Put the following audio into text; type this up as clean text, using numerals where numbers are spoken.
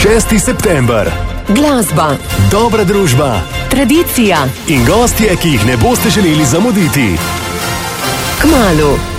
6. september. Glasba, Dobra družba tradicija in gostje, ki jih ne boste želeli zamuditi. kmalu.